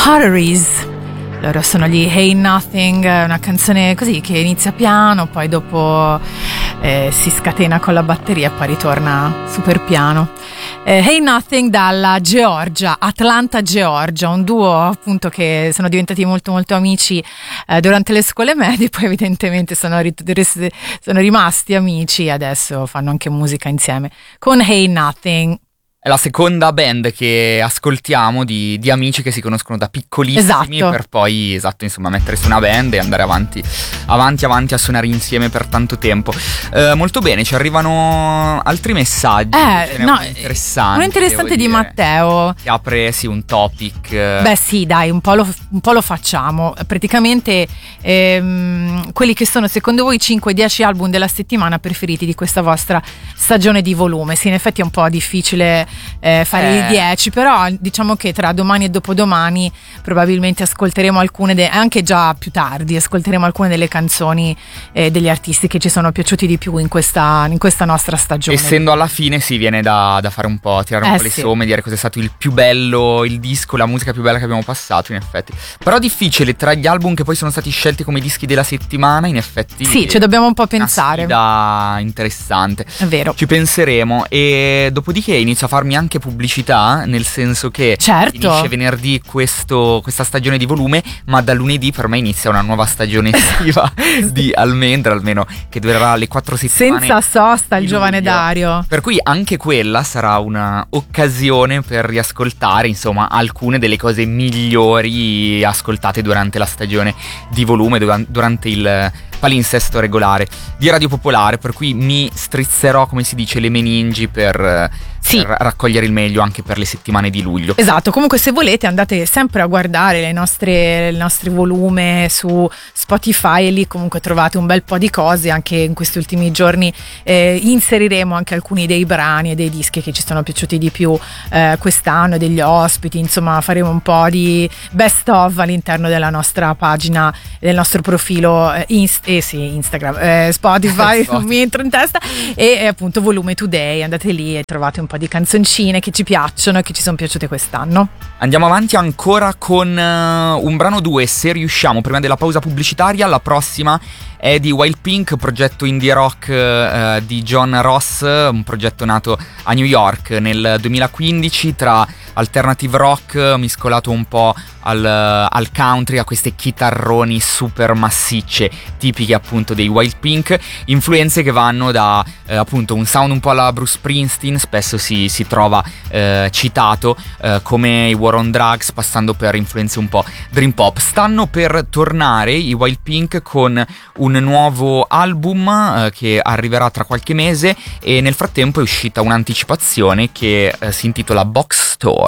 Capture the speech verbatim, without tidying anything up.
Potteries. Loro sono gli Hey Nothing, una canzone così che inizia piano, poi dopo eh, si scatena con la batteria e poi ritorna super piano. Eh, Hey Nothing dalla Georgia, Atlanta, Georgia, un duo appunto che sono diventati molto molto amici eh, durante le scuole medie, poi evidentemente sono, rit- sono rimasti amici e adesso fanno anche musica insieme con Hey Nothing. È la seconda band che ascoltiamo di, di amici che si conoscono da piccolissimi, esatto. Per poi, esatto, insomma, mettere su una band e andare avanti, avanti, avanti a suonare insieme per tanto tempo. Eh, molto bene, ci arrivano altri messaggi. Eh, no, interessanti. Un interessante di dire, Matteo. Che apre, sì, un topic. Beh sì, dai, un po' lo, un po' lo facciamo. Praticamente ehm, quelli che sono secondo voi cinque dieci album della settimana preferiti di questa vostra stagione di volume. Sì, in effetti è un po' difficile Eh, fare eh. i dieci, però diciamo che tra domani e dopodomani probabilmente ascolteremo alcune de- anche già più tardi ascolteremo alcune delle canzoni eh, degli artisti che ci sono piaciuti di più in questa, in questa nostra stagione. Essendo alla fine si viene da, da fare un po', tirare un eh po' le sì. somme, dire cos'è stato il più bello, il disco, la musica più bella che abbiamo passato, in effetti. Però difficile, tra gli album che poi sono stati scelti come dischi della settimana, in effetti sì, ci dobbiamo un po' pensare. Una sfida interessante. È vero. Ci penseremo e dopodiché inizio a farmi anche pubblicità, nel senso che certo. finisce venerdì questo, questa stagione di volume, ma da lunedì per me inizia una nuova stagione estiva di Almendra, almeno che durerà le quattro settimane. Senza sosta il giovane luglio. Dario. Per cui anche quella sarà una occasione per riascoltare, insomma, alcune delle cose migliori ascoltate durante la stagione di volume, durante il palinsesto regolare di Radio Popolare, per cui mi strizzerò, come si dice, le meningi per, sì. per raccogliere il meglio anche per le settimane di luglio. Esatto, comunque se volete andate sempre a guardare le nostre, le nostre volume su Spotify e lì comunque trovate un bel po' di cose. Anche in questi ultimi giorni eh, inseriremo anche alcuni dei brani e dei dischi che ci sono piaciuti di più eh, quest'anno, degli ospiti, insomma faremo un po' di best of all'interno della nostra pagina, del nostro profilo eh, Inst- eh sì, Instagram, eh, Spotify, non mi entro in testa, e eh, appunto Volume Today, andate lì e trovate un po' di canzoncine che ci piacciono e che ci sono piaciute quest'anno. Andiamo avanti ancora con uh, un brano due, se riusciamo, prima della pausa pubblicitaria. La prossima è di Wild Pink, progetto indie rock uh, di John Ross, un progetto nato a New York nel duemilaquindici, tra alternative rock miscolato un po' al, al country, a queste chitarroni super massicce tipiche appunto dei Wild Pink, influenze che vanno da eh, appunto un sound un po' alla Bruce Springsteen, spesso si, si trova eh, citato eh, come i War on Drugs, passando per influenze un po' dream pop. Stanno per tornare i Wild Pink con un nuovo album eh, che arriverà tra qualche mese, e nel frattempo è uscita un'anticipazione che eh, si intitola Box Store.